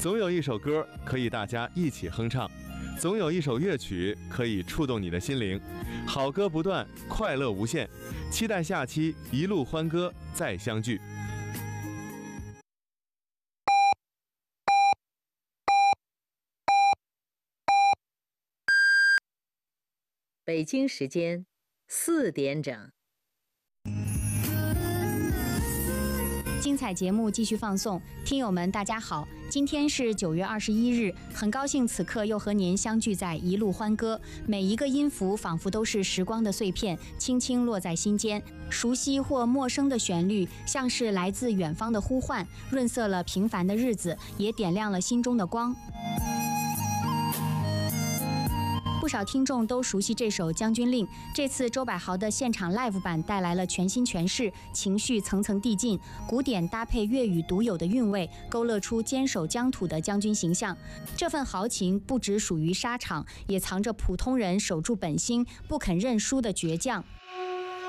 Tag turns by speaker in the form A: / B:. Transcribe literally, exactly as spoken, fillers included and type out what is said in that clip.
A: 总有一首歌可以大家一起哼唱，总有一首乐曲可以触动你的心灵。好歌不断，快乐无限，期待下期一路欢歌再相聚。
B: 北京时间四点整。
C: 精彩节目继续放送，听友们大家好，今天是九月二十一日，很高兴此刻又和您相聚在一路欢歌，每一个音符仿佛都是时光的碎片，轻轻落在心间，熟悉或陌生的旋律，像是来自远方的呼唤，润色了平凡的日子，也点亮了心中的光。不少听众都熟悉这首《将军令》，这次周柏豪的现场 live 版带来了全新诠释，情绪层层递进，古典搭配粤语独有的韵味，勾勒出坚守疆土的将军形象。这份豪情不只属于沙场，也藏着普通人守住本心、不肯认输的倔强。